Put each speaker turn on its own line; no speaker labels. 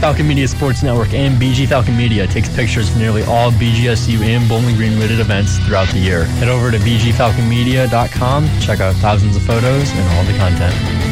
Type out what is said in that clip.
Falcon Media Sports Network and BG Falcon Media takes pictures for nearly all BGSU and Bowling Green related events throughout the year. Head over to bgfalconmedia.com, check out thousands of photos and all the content.